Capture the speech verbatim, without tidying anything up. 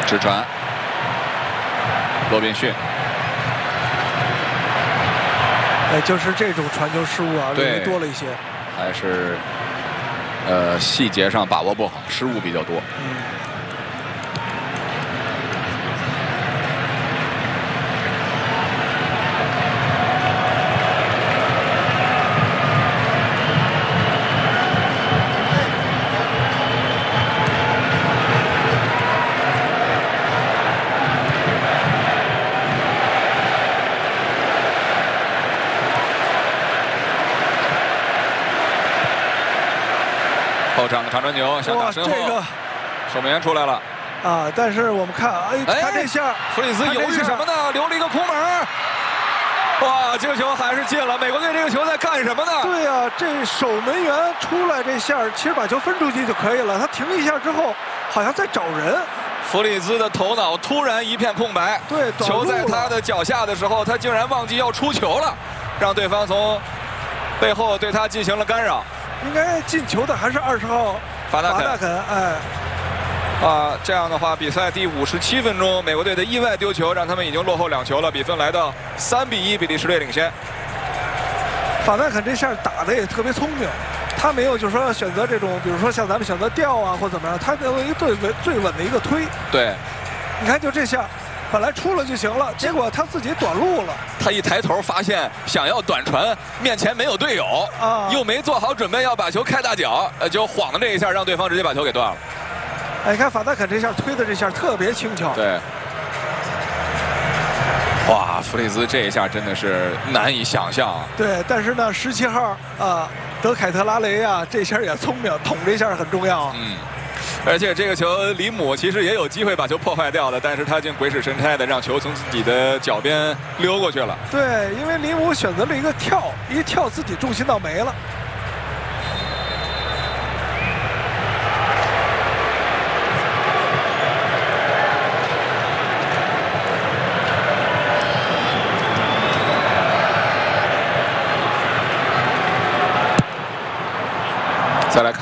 直传，罗宾逊。 哎，就是这种传球失误啊，略微多了一些。 还是呃细节上把握不好，失误比较多。 嗯。 后场的长传球向打身后， 这个守门员出来了啊！但是我们看，哎， 哎看这下， 弗里兹犹豫什么呢？留了一个空门。哇，这个球还是进了！美国队这个球在干什么呢？ 对呀、啊，这守门员出来这下，其实把球分出去就可以了。他停一下之后，好像在找人。 弗里兹的头脑突然一片空白， 对， 球在他的脚下的时候，他竟然忘记要出球了，让对方从背后对他进行了干扰。 应该进球的还是二十号法纳肯， 法纳肯，哎， 啊，这样的话，比赛第五十七分钟，美国队的意外丢球让他们已经落后两球了，比分来到三比一，比利时队领先。 法纳肯这下打的也特别聪明，他没有就是说选择这种，比如说像咱们选择吊啊或怎么样，他有一个最稳最稳的一个推。 对， 你看就这下。 本来出了就行了，结果他自己短路了。 他一抬头发现想要短传，面前没有队友啊，又没做好准备要把球开大脚，呃，就晃的这一下，让对方直接把球给断了。 哎，你看法纳肯这下推的这下特别轻巧。 对。哇，弗里兹这一下真的是难以想象啊。 对，但是呢，十七号啊，德凯特拉雷啊，这下也聪明，捅这下很重要。 嗯。 而且这个球，里姆其实也有机会把球破坏掉的，但是他竟鬼使神差的让球从自己的脚边溜过去了。 对，因为里姆选择了一个跳，一跳自己重心倒没了。 再来看。